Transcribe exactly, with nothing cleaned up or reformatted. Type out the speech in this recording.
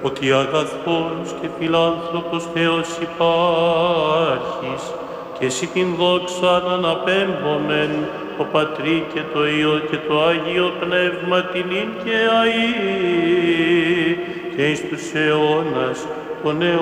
ότι αγαθός και φιλάνθρωπος Θεός υπάρχεις, και εσύ την δόξα αναπέμπομεν, ο Πατρί και το Υιό και το Άγιο Πνεύμα την ίν και αΐ, και εις τους αιώνας των αιώνων.